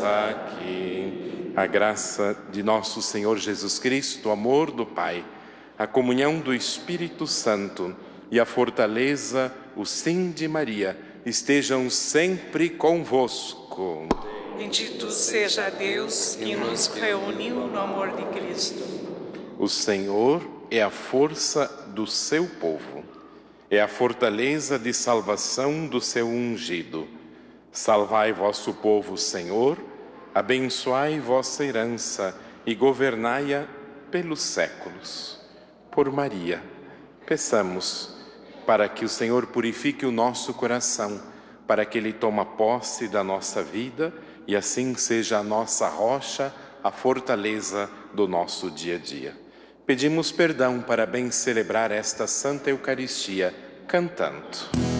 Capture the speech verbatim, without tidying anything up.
aqui. A graça de nosso Senhor Jesus Cristo, o amor do Pai, a comunhão do Espírito Santo e a fortaleza, o sim de Maria, estejam sempre convosco. Bendito seja Deus que nos reuniu no amor de Cristo. O Senhor é a força do seu povo, é a fortaleza de salvação do seu ungido. Salvai vosso povo, Senhor, abençoai vossa herança e governai-a pelos séculos. Por Maria, peçamos para que o Senhor purifique o nosso coração, para que Ele tome posse da nossa vida e assim seja a nossa rocha, a fortaleza do nosso dia a dia. Pedimos perdão para bem celebrar esta Santa Eucaristia, cantando.